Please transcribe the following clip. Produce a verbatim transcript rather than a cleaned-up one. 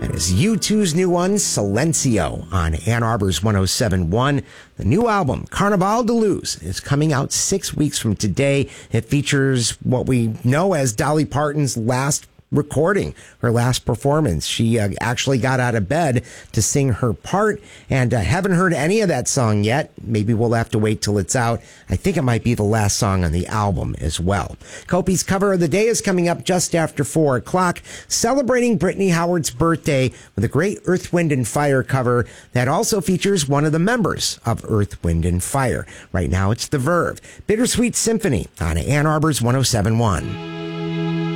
That is U two's new one, Silencio, on Ann Arbor's one oh seven point one. The new album, Carnaval de Luz, is coming out six weeks from today. It features what we know as Dolly Parton's last recording, her last performance. She uh, actually got out of bed to sing her part, and uh, haven't heard any of that song yet. Maybe we'll have to wait till it's out. I think it might be the last song on the album as well. Kopi's cover of the day is coming up just after four o'clock, celebrating Brittany Howard's birthday with a great Earth, Wind and Fire cover that also features one of the members of Earth, Wind and Fire. Right now it's The Verve. Bittersweet Symphony on Ann Arbor's one oh seven point one.